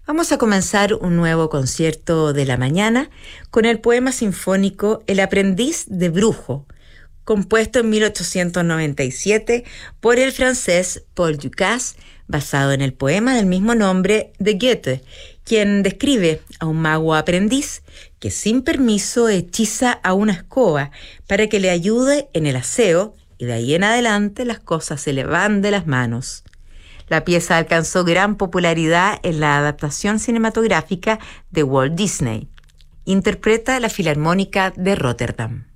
Vamos a comenzar un nuevo concierto de la mañana con el poema sinfónico El aprendiz de brujo, compuesto en 1897 por el francés Paul Dukas, basado en el poema del mismo nombre de Goethe, quien describe a un mago aprendiz que sin permiso hechiza a una escoba para que le ayude en el aseo, y de ahí en adelante las cosas se le van de las manos. La pieza alcanzó gran popularidad en la adaptación cinematográfica de Walt Disney. Interpreta la Filarmónica de Rotterdam.